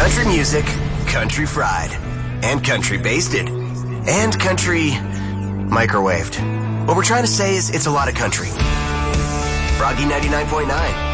Country music, country fried, and country basted, and country microwaved. What we're trying to say is it's a lot of country. Froggy 99.9.